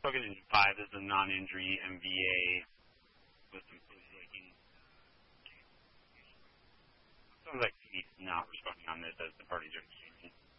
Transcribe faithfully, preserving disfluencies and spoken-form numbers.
Focusing five is the non-injury M V A with some like sounds like he's not responding on this as the parties are exchanging.